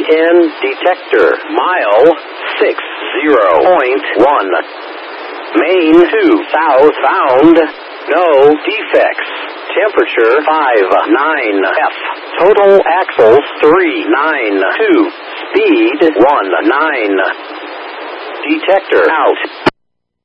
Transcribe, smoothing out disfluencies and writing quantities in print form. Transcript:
VN detector. Mile 60.1. Main 2 south found. No defects. Temperature 59 F. Total axles 392. Speed 19. Detector out.